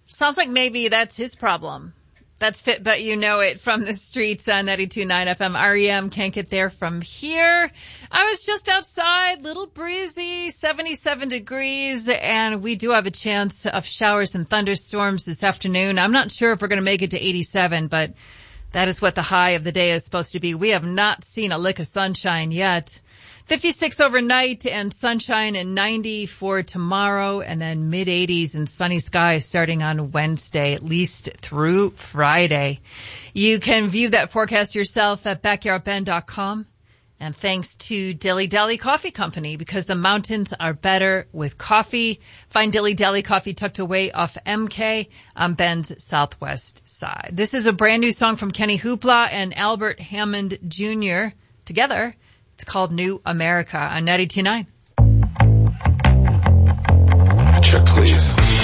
Sounds like maybe that's his problem. That's fit, but you know it from the streets on 92.9 FM. REM can't get there from here. I was just outside, little breezy, 77 degrees, and we do have a chance of showers and thunderstorms this afternoon. I'm not sure if we're going to make it to 87, but that is what the high of the day is supposed to be. We have not seen a lick of sunshine yet. 56 overnight and sunshine and 90 for tomorrow, and then mid-80s and sunny skies starting on Wednesday, at least through Friday. You can view that forecast yourself at backyardbend.com. And thanks to Dilly Dally Coffee Company, because the mountains are better with coffee. Find Dilly Dally Coffee tucked away off MK on Bend's southwest side. This is a brand new song from Kenny Hoopla and Albert Hammond Jr. together. It's called New America on 92.9. Check, please.